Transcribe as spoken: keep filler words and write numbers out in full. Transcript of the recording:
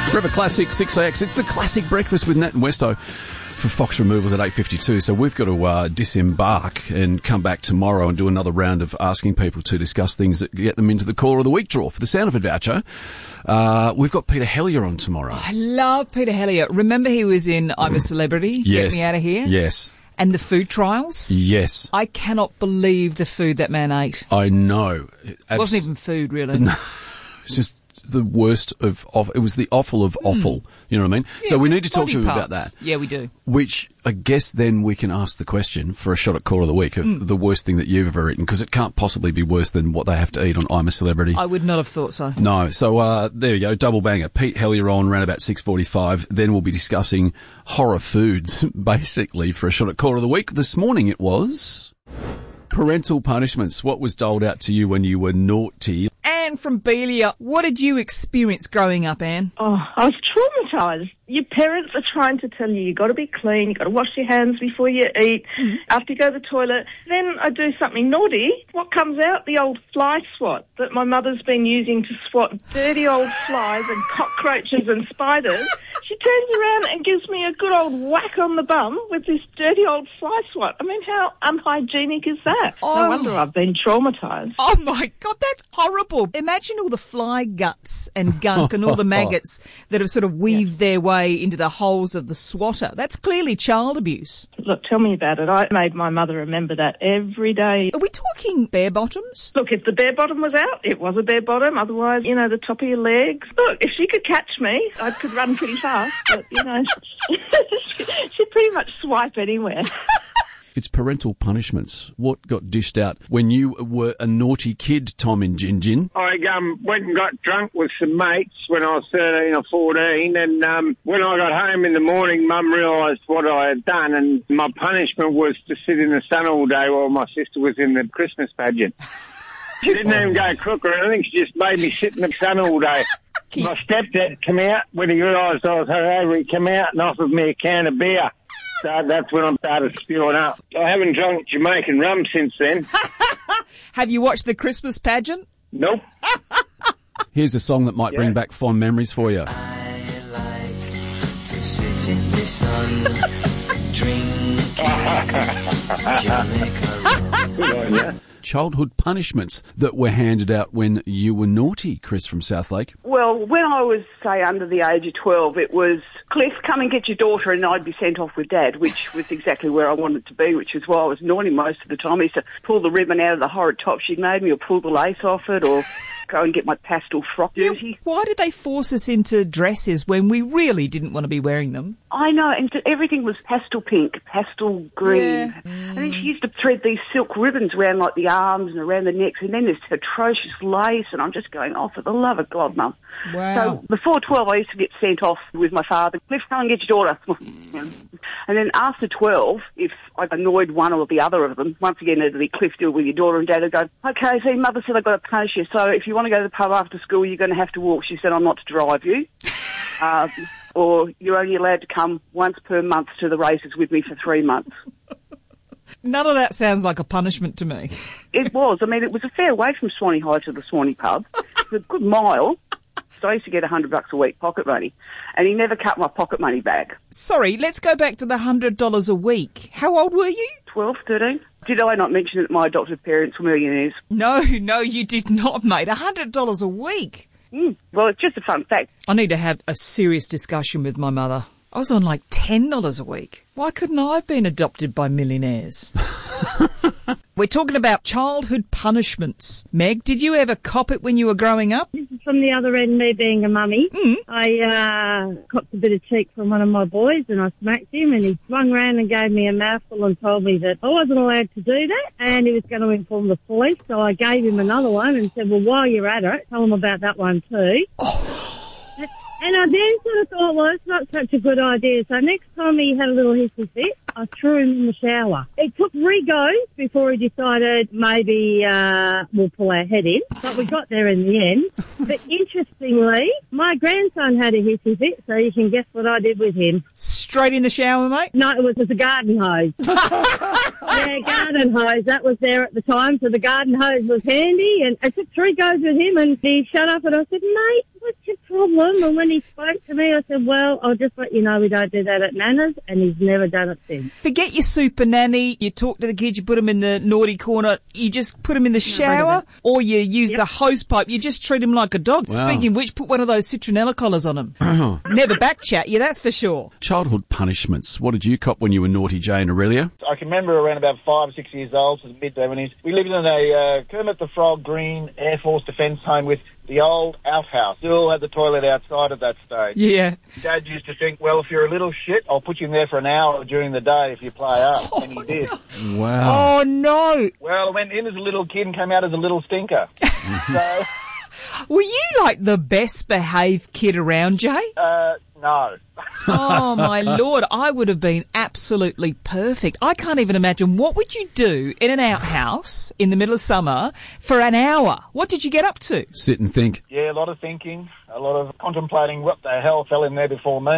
Forever Classic, six A X. It's the classic breakfast with Nat and Westo for Fox Removals at eight fifty-two. So we've got to uh, disembark and come back tomorrow and do another round of asking people to discuss things that get them into the Caller of the Week draw for the Sound of It voucher. Uh, we've got Peter Hellier on tomorrow. I love Peter Hellier. Remember he was in I'm a Celebrity? Yes. Get Me Out of Here? Yes. And the food trials? Yes. I cannot believe the food that man ate. I know. It Abs- wasn't even food, really. No. It's just the worst of off. It was the offal of offal. Mm. You know what I mean? Yeah, so we need to talk to him parts. about that. Yeah, we do. Which I guess then we can ask the question for a shot at Caller of the Week of mm. the worst thing that you've ever eaten, because it can't possibly be worse than what they have to eat on I'm a Celebrity. I would not have thought so. No. So uh, there you go, double banger. Pete Hellier on around about six forty-five. Then we'll be discussing horror foods, basically, for a shot at Caller of the Week. This morning it was parental punishments. What was doled out to you when you were naughty? Anne from Belia, what did you experience growing up, Anne? Oh, I was traumatised. Your parents are trying to tell you you've got to be clean, you've got to wash your hands before you eat, mm-hmm. after you go to the toilet. Then I do something naughty. What comes out? The old fly swat that my mother's been using to swat dirty old flies and cockroaches and spiders. She turns around and gives me a good old whack on the bum with this dirty old fly swat. I mean, how unhygienic is that? Oh. No wonder I've been traumatised. Oh, my God, that's horrible. Imagine all the fly guts and gunk and all the maggots that have sort of weaved yeah. their way into the holes of the swatter. That's clearly child abuse. Look, tell me about it. I made my mother remember that every day. Are we talking bare bottoms? Look, if the bare bottom was out, it was a bare bottom. Otherwise, you know, the top of your legs. Look, if she could catch me, I could run pretty fast. But, you know, she'd pretty much swipe anywhere. It's parental punishments. What got dished out when you were a naughty kid, Tom in Gin Gin? I um, went and got drunk with some mates when I was thirteen or fourteen, and um, when I got home in the morning, Mum realised what I had done, and my punishment was to sit in the sun all day while my sister was in the Christmas pageant. She didn't even go cook or anything, she just made me sit in the sun all day. My stepdad came out, when he realised I was hungover, he came out and offered me a can of beer. So that's when I started spewing up. I haven't drunk Jamaican rum since then. Have you watched the Christmas pageant? Nope. Here's a song that might yeah. bring back fond memories for you. I like to sit in the sun, drink Jamaica rum. Good on you. Childhood punishments that were handed out when you were naughty, Chris from Southlake. Well, when I was, say, under the age of twelve, it was, Cliff, come and get your daughter, and I'd be sent off with Dad, which was exactly where I wanted to be, which is why I was naughty most of the time. I used to pull the ribbon out of the horrid top she'd made me, or pull the lace off it, or go and get my pastel frock dirty. Yeah, why did they force us into dresses when we really didn't want to be wearing them? I know, and everything was pastel pink, pastel green. Yeah. And then she used to thread these silk ribbons around like the arms and around the necks, and then this atrocious lace, and I'm just going, oh, for the love of God, Mum. Wow. So before twelve, I used to get sent off with my father. Cliff, come and get your daughter. And then after twelve, if I annoyed one or the other of them, once again, it'd be Cliff, deal with your daughter, and Dad would go, okay, see, Mother said I've got to punish you, so if you want to go to the pub after school, you're going to have to walk. She said I'm not to drive you. um, or you're only allowed to come once per month to the races with me for three months. None of that sounds like a punishment to me. It was. I mean, it was a fair way from Swanee High to the Swanee pub. It was a good mile. So I used to get a hundred bucks a week pocket money, and he never cut my pocket money back. Sorry, let's go back to the hundred dollars a week. How old were you? Twelve, thirteen. Did I not mention that my adopted parents were millionaires? No, no, you did not, mate. A hundred dollars a week. Mm, well, it's just a fun fact. I need to have a serious discussion with my mother. I was on like ten dollars a week. Why couldn't I have been adopted by millionaires? We're talking about childhood punishments. Meg, did you ever cop it when you were growing up? This is from the other end, me being a mummy. Mm. I uh, copped a bit of cheek from one of my boys and I smacked him and he swung round and gave me a mouthful and told me that I wasn't allowed to do that and he was going to inform the police. So I gave him another one and said, well, while you're at it, tell him about that one too. Oh. And I then sort of thought, well, it's not such a good idea. So next time he had a little hissy fit, I threw him in the shower. It took three goes before he decided maybe uh, we'll pull our head in. But we got there in the end. But interestingly, my grandson had a hissy fit, so you can guess what I did with him. Straight in the shower, mate? No, it was, it was a garden hose. Yeah, garden hose. That was there at the time, so the garden hose was handy. And I took three goes with him, and he shut up, and I said, mate, what's your problem? And when he spoke to me, I said, well, I'll just let you know we don't do that at Nana's, and he's never done it since. Forget your super nanny. You talk to the kids, you put them in the naughty corner. You just put them in the shower, or you use Yep. the hose pipe. You just treat them like a dog. Wow. Speaking of which, put one of those citronella collars on them. Never back chat you, that's for sure. Childhood punishments. What did you cop when you were naughty, Jay and Aurelia? I can remember around about five, six years old, so the mid-seventies. We lived in a uh, Kermit the Frog Green Air Force Defence home with the old outhouse. Still had the toilet outside at that stage. Yeah. Dad used to think, well, if you're a little shit, I'll put you in there for an hour during the day if you play up. And he did. Wow. Oh, no. Well, I went in as a little kid and came out as a little stinker. so, Were you like the best behaved kid around, Jay? uh, no. Oh, my Lord. I would have been absolutely perfect. I can't even imagine. What would you do in an outhouse in the middle of summer for an hour? What did you get up to? Sit and think. Yeah, a lot of thinking, a lot of contemplating what the hell fell in there before me.